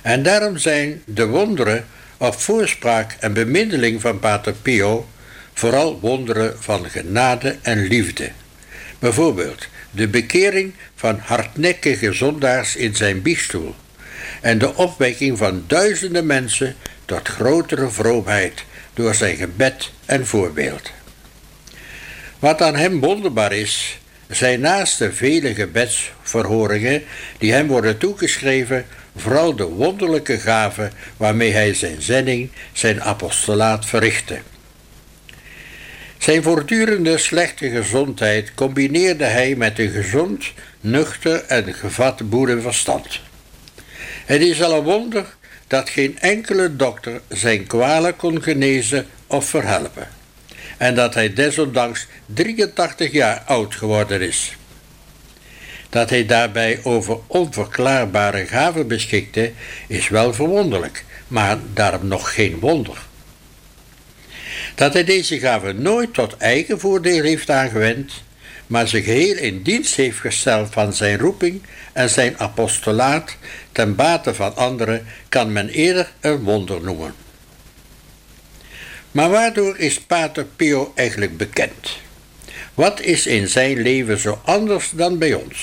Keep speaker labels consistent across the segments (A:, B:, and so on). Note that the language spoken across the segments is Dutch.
A: En daarom zijn de wonderen op voorspraak en bemiddeling van Pater Pio vooral wonderen van genade en liefde. Bijvoorbeeld de bekering van hardnekkige zondaars in zijn biechtstoel en de opwekking van duizenden mensen tot grotere vroomheid door zijn gebed en voorbeeld. Wat aan hem wonderbaar is, zijn naast de vele gebedsverhoringen die hem worden toegeschreven, vooral de wonderlijke gave waarmee hij zijn zending, zijn apostolaat verrichtte. Zijn voortdurende slechte gezondheid combineerde hij met een gezond, nuchter en gevat boerenverstand. Het is al een wonder dat geen enkele dokter zijn kwalen kon genezen of verhelpen, en dat hij desondanks 83 jaar oud geworden is. Dat hij daarbij over onverklaarbare gaven beschikte, is wel verwonderlijk, maar daarom nog geen wonder. Dat hij deze gaven nooit tot eigen voordeel heeft aangewend, maar zich geheel in dienst heeft gesteld van zijn roeping en zijn apostolaat ten bate van anderen, kan men eerder een wonder noemen. Maar waardoor is Pater Pio eigenlijk bekend? Wat is in zijn leven zo anders dan bij ons?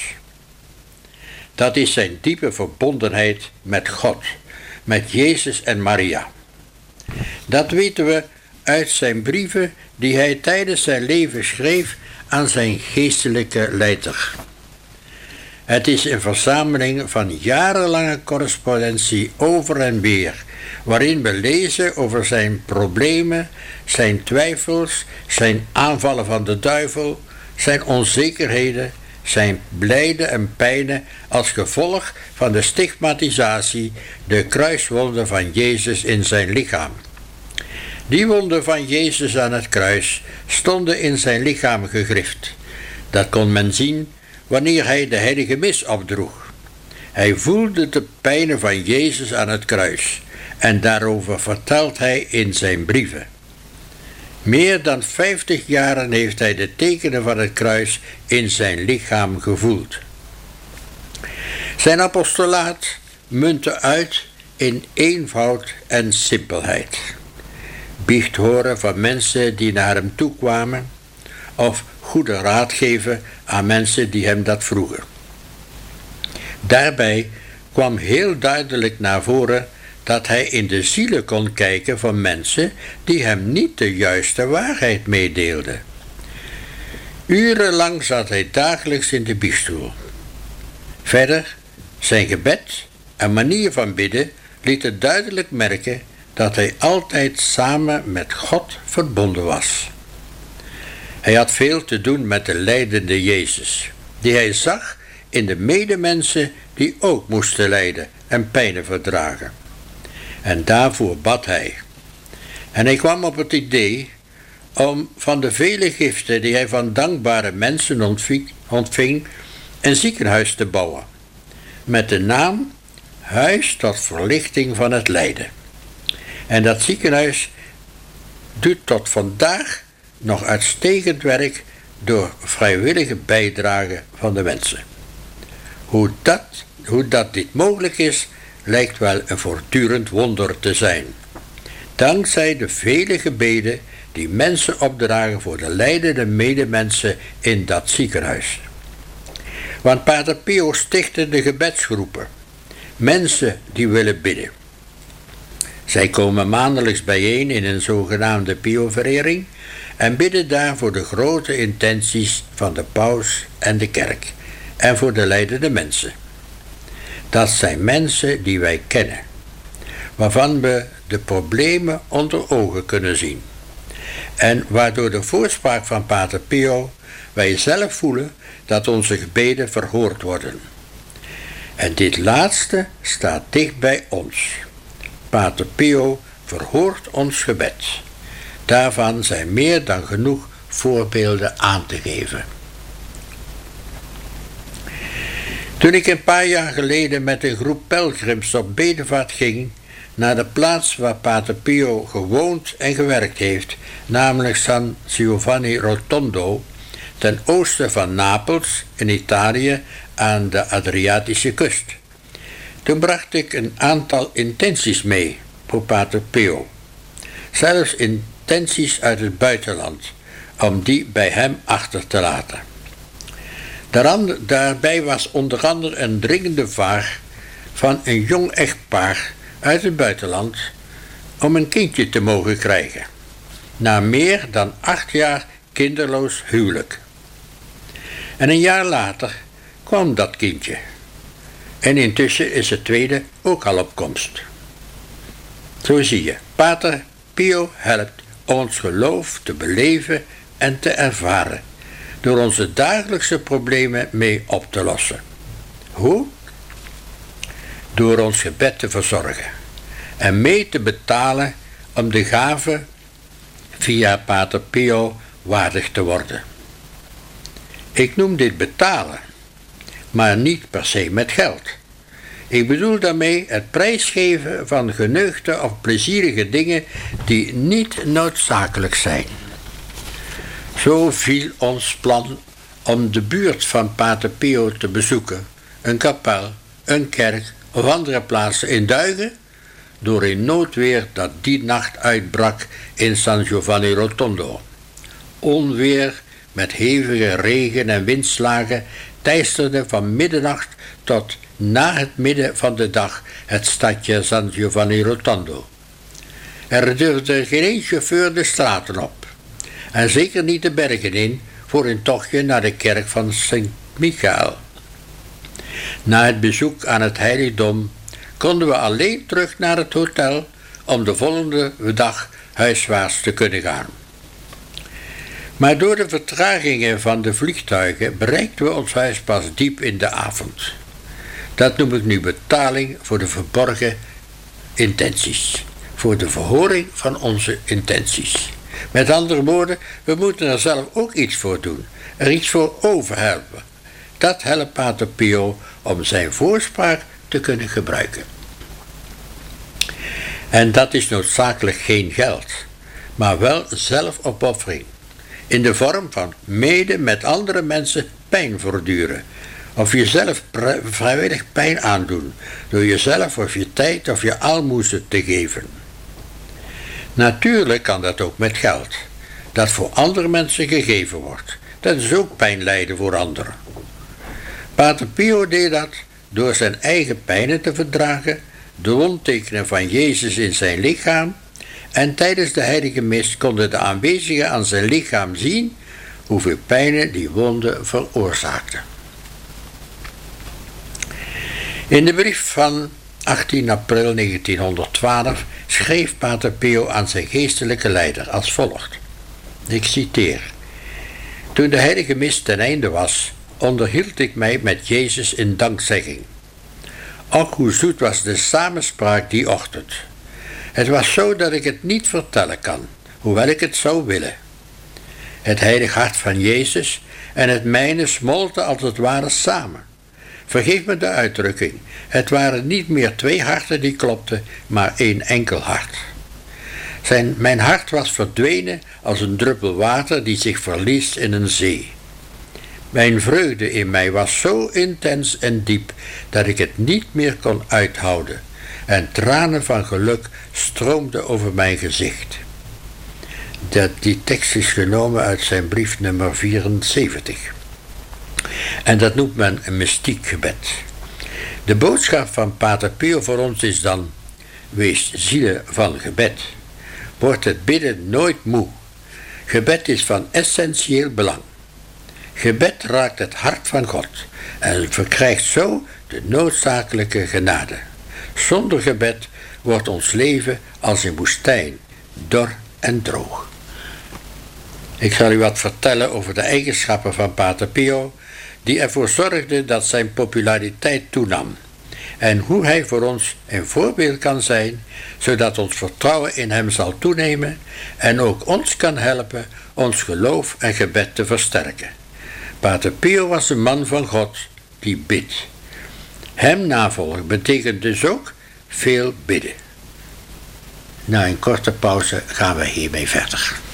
A: Dat is zijn diepe verbondenheid met God, met Jezus en Maria. Dat weten we uit zijn brieven die hij tijdens zijn leven schreef aan zijn geestelijke leider. Het is een verzameling van jarenlange correspondentie over en weer, waarin we lezen over zijn problemen, zijn twijfels, zijn aanvallen van de duivel, zijn onzekerheden, zijn blijden en pijnen als gevolg van de stigmatisatie, de kruiswonden van Jezus in zijn lichaam. Die wonden van Jezus aan het kruis stonden in zijn lichaam gegrift. Dat kon men zien wanneer hij de heilige mis opdroeg. Hij voelde de pijnen van Jezus aan het kruis en daarover vertelt hij in zijn brieven. Meer dan 50 jaren heeft hij de tekenen van het kruis in zijn lichaam gevoeld. Zijn apostolaat muntte uit in eenvoud en simpelheid. Biecht horen van mensen die naar hem toe kwamen, of goede raad geven aan mensen die hem dat vroegen. Daarbij kwam heel duidelijk naar voren dat hij in de zielen kon kijken van mensen die hem niet de juiste waarheid meedeelden. Urenlang zat hij dagelijks in de biechtstoel. Verder, zijn gebed en manier van bidden lieten duidelijk merken dat hij altijd samen met God verbonden was. Hij had veel te doen met de lijdende Jezus, die hij zag in de medemensen die ook moesten lijden en pijnen verdragen. En daarvoor bad hij. En hij kwam op het idee om van de vele giften die hij van dankbare mensen ontving, een ziekenhuis te bouwen, met de naam Huis tot Verlichting van het Lijden. En dat ziekenhuis doet tot vandaag nog uitstekend werk door vrijwillige bijdrage van de mensen. Hoe dat dit mogelijk is, lijkt wel een voortdurend wonder te zijn. Dankzij de vele gebeden die mensen opdragen voor de lijdende medemensen in dat ziekenhuis. Want Pater Pio stichtte de gebedsgroepen, mensen die willen bidden. Zij komen maandelijks bijeen in een zogenaamde Pio-verering en bidden daar voor de grote intenties van de paus en de kerk en voor de lijdende mensen. Dat zijn mensen die wij kennen, waarvan we de problemen onder ogen kunnen zien. En waardoor de voorspraak van Pater Pio wij zelf voelen dat onze gebeden verhoord worden. En dit laatste staat dicht bij ons. Pater Pio verhoort ons gebed. Daarvan zijn meer dan genoeg voorbeelden aan te geven. Toen ik een paar jaar geleden met een groep pelgrims op bedevaart ging naar de plaats waar Pater Pio gewoond en gewerkt heeft, namelijk San Giovanni Rotondo, ten oosten van Napels in Italië aan de Adriatische kust. Toen bracht ik een aantal intenties mee voor Pater Pio. Zelfs intenties uit het buitenland, om die bij hem achter te laten. Daarbij was onder andere een dringende vraag van een jong echtpaar uit het buitenland om een kindje te mogen krijgen, na meer dan 8 jaar kinderloos huwelijk. En een jaar later kwam dat kindje. En intussen is het tweede ook al op komst. Zo zie je, Pater Pio helpt ons geloof te beleven en te ervaren, door onze dagelijkse problemen mee op te lossen. Hoe? Door ons gebed te verzorgen en mee te betalen om de gave via Pater Pio waardig te worden. Ik noem dit betalen, maar niet per se met geld. Ik bedoel daarmee het prijsgeven van geneugde of plezierige dingen die niet noodzakelijk zijn. Zo viel ons plan om de buurt van Pater Pio te bezoeken, een kapel, een kerk of andere plaatsen in Duigen, door een noodweer dat die nacht uitbrak in San Giovanni Rotondo. Onweer met hevige regen- en windslagen teisterde van middernacht tot na het midden van de dag het stadje San Giovanni Rotondo. Er durfde geen één chauffeur de straten op, en zeker niet de bergen in voor een tochtje naar de kerk van Sint Michael. Na het bezoek aan het heiligdom konden we alleen terug naar het hotel om de volgende dag huiswaarts te kunnen gaan. Maar door de vertragingen van de vliegtuigen bereikten we ons huis pas diep in de avond. Dat noem ik nu betaling voor de verborgen intenties, voor de verhoring van onze intenties. Met andere woorden, we moeten er zelf ook iets voor doen, er iets voor overhelpen. Dat helpt Pater Pio om zijn voorspraak te kunnen gebruiken. En dat is noodzakelijk geen geld, maar wel zelfopoffering, in de vorm van mede met andere mensen pijn verduren, of jezelf vrijwillig pijn aandoen, door jezelf of je tijd of je aalmoezen te geven. Natuurlijk kan dat ook met geld, dat voor andere mensen gegeven wordt. Dat is ook pijn lijden voor anderen. Pater Pio deed dat door zijn eigen pijnen te verdragen, de wondtekenen van Jezus in zijn lichaam, en tijdens de heilige mis konden de aanwezigen aan zijn lichaam zien hoeveel pijnen die wonden veroorzaakten. In de brief van 18 april 1912 schreef Pater Pio aan zijn geestelijke leider als volgt. Ik citeer: Toen de heilige mis ten einde was, onderhield ik mij met Jezus in dankzegging. Ook hoe zoet was de samenspraak die ochtend. Het was zo dat ik het niet vertellen kan, hoewel ik het zou willen. Het heilig hart van Jezus en het mijne smolten als het ware samen. Vergeef me de uitdrukking, het waren niet meer 2 harten die klopten, maar 1 enkel hart. Mijn hart was verdwenen als een druppel water die zich verliest in een zee. Mijn vreugde in mij was zo intens en diep dat ik het niet meer kon uithouden, en tranen van geluk stroomden over mijn gezicht. Die tekst is genomen uit zijn brief nummer 74. En dat noemt men een mystiek gebed. De boodschap van Pater Pio voor ons is dan: wees zielen van gebed. Wordt het bidden nooit moe. Gebed is van essentieel belang. Gebed raakt het hart van God en verkrijgt zo de noodzakelijke genade. Zonder gebed wordt ons leven als een woestijn, dor en droog. Ik zal u wat vertellen over de eigenschappen van Pater Pio, die ervoor zorgden dat zijn populariteit toenam, en hoe hij voor ons een voorbeeld kan zijn, zodat ons vertrouwen in hem zal toenemen en ook ons kan helpen ons geloof en gebed te versterken. Pater Pio was een man van God die bidt. Hem navolgen betekent dus ook veel bidden. Na een korte pauze gaan we hiermee verder.